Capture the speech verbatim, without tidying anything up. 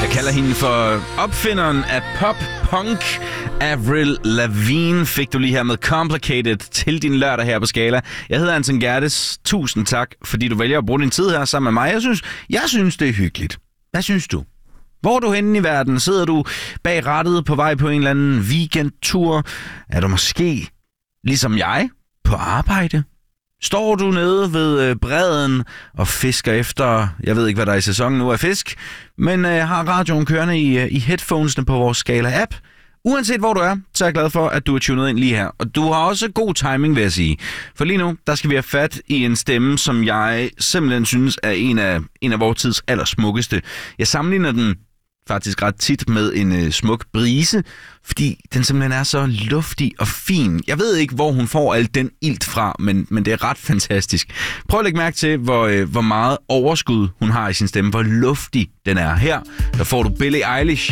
Jeg kalder hende for opfinderen af pop-punk. Avril Lavigne fik du lige her med Complicated til din lørdag her på Skala. Jeg hedder Anton Gerdes. Tusind tak, fordi du vælger at bruge din tid her sammen med mig. Jeg synes, jeg synes det er hyggeligt. Hvad synes du? Hvor er du henne i verden? Sidder du bag rattet på vej på en eller anden weekendtur? Er du måske, ligesom jeg, på arbejde? Står du nede ved bredden og fisker efter, jeg ved ikke, hvad der er i sæsonen nu af fisk, men øh, har radioen kørende i, i headphonesene på vores Skala-app? Uanset hvor du er, så er jeg glad for, at du er tunet ind lige her. Og du har også god timing, vil jeg sige. For lige nu, der skal vi have fat i en stemme, som jeg simpelthen synes er en af, en af vores tids allersmukkeste. Jeg sammenligner den faktisk ret tit med en øh, smuk brise, fordi den simpelthen er så luftig og fin. Jeg ved ikke, hvor hun får al den ilt fra, men, men det er ret fantastisk. Prøv at lægge mærke til, hvor, øh, hvor meget overskud hun har i sin stemme, hvor luftig den er. Her, der får du Billie Eilish.